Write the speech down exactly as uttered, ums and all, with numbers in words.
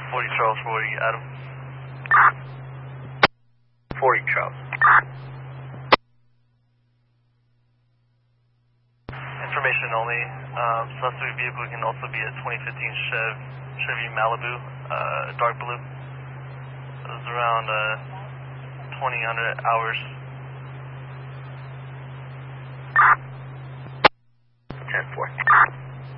forty Charles, forty Adam. forty Charles. Information only. Um, suspect vehicle can also be a twenty fifteen Chev, Chevy Malibu, uh, dark blue. It was around uh, twenty hundred hours.